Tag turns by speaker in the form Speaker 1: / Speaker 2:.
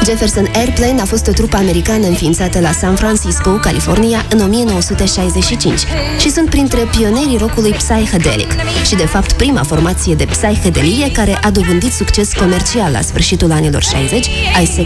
Speaker 1: Jefferson Airplane a fost o trupă americană înființată la San Francisco, California, în 1965 și sunt printre pionerii rockului psychedelic și, de fapt, prima formație de psychedelie care a dobândit succes comercial la sfârșitul anilor 60 ai